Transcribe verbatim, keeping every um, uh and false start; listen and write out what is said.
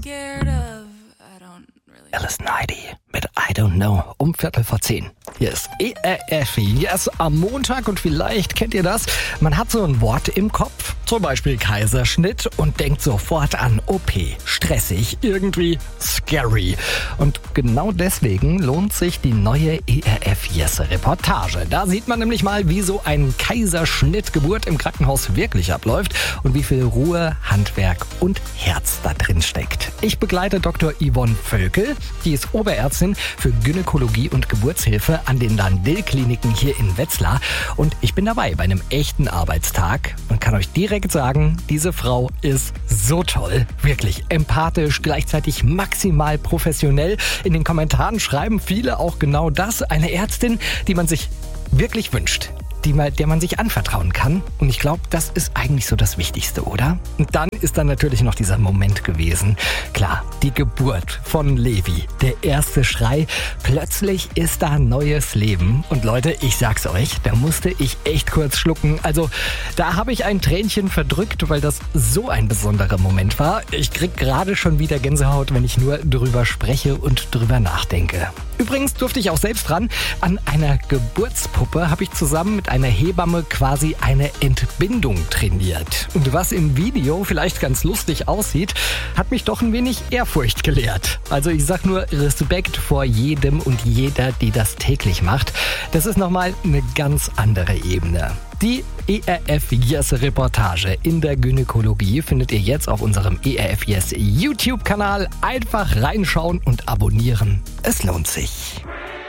scared of, I don't really... Alice Nidy mit I Don't Know um Viertel vor zehn. Hier ist E R F Yes am Montag und vielleicht kennt ihr das. Man hat so ein Wort im Kopf, zum Beispiel Kaiserschnitt und denkt sofort an O P. Stressig, irgendwie scary. Und genau deswegen lohnt sich die neue E R F Yes Reportage. Da sieht man nämlich mal, wie so ein Kaiserschnittgeburt im Krankenhaus wirklich abläuft und wie viel Ruhe, Handwerk und Herz da drin steckt. Ich begleite Doktor Yvonne Völkel, die ist Oberärztin für Gynäkologie und Geburtshilfe an den Landil-Kliniken hier in Wetzlar. Und ich bin dabei bei einem echten Arbeitstag und kann euch direkt sagen, diese Frau ist so toll. Wirklich empathisch, gleichzeitig maximal professionell. In den Kommentaren schreiben viele auch genau das. Eine Ärztin, die man sich wirklich wünscht. Die man, der man sich anvertrauen kann. Und ich glaube, das ist eigentlich so das Wichtigste, oder? Und dann ist dann natürlich noch dieser Moment gewesen. Klar, die Geburt von Levi. Der erste Schrei. Plötzlich ist da neues Leben. Und Leute, ich sag's euch, da musste ich echt kurz schlucken. Also, da habe ich ein Tränchen verdrückt, weil das so ein besonderer Moment war. Ich krieg gerade schon wieder Gänsehaut, wenn ich nur drüber spreche und drüber nachdenke. Übrigens durfte ich auch selbst ran. An einer Geburtspuppe habe ich zusammen mit einer Hebamme quasi eine Entbindung trainiert. Und was im Video vielleicht ganz lustig aussieht, hat mich doch ein wenig Ehrfurcht gelehrt. Also ich sag nur Respekt vor jedem und jeder, die das täglich macht. Das ist nochmal eine ganz andere Ebene. Die E R F Yes Reportage in der Gynäkologie findet ihr jetzt auf unserem E R F Yes YouTube-Kanal. Einfach reinschauen und abonnieren. Es lohnt sich.